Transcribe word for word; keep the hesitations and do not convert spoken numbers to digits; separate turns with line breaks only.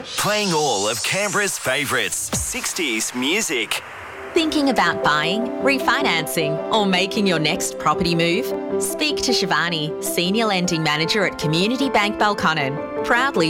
Playing all of Canberra's favourites, sixties music.
Thinking about buying, refinancing, or making your next property move? Speak to Shivani, Senior Lending Manager at Community Bank Belconnen. Proudly